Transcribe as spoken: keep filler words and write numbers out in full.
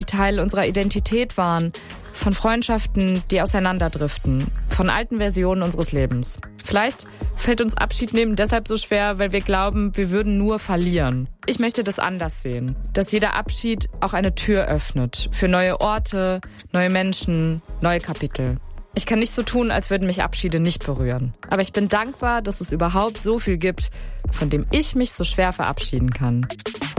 Teil unserer Identität waren. Von Freundschaften, die auseinanderdriften. Von alten Versionen unseres Lebens. Vielleicht fällt uns Abschied nehmen deshalb so schwer, weil wir glauben, wir würden nur verlieren. Ich möchte das anders sehen. Dass jeder Abschied auch eine Tür öffnet. Für neue Orte, neue Menschen, neue Kapitel. Ich kann nicht so tun, als würden mich Abschiede nicht berühren. Aber ich bin dankbar, dass es überhaupt so viel gibt, von dem ich mich so schwer verabschieden kann.